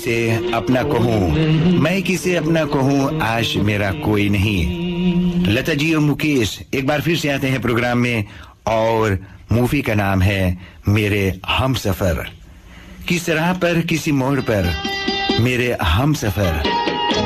से अपना कहूँ मैं किसे अपना कहूँ आज मेरा कोई नहीं। लता जी और मुकेश एक बार फिर से आते हैं प्रोग्राम में और मूवी का नाम है मेरे हमसफर। किस राह पर किसी मोड़ पर मेरे हमसफर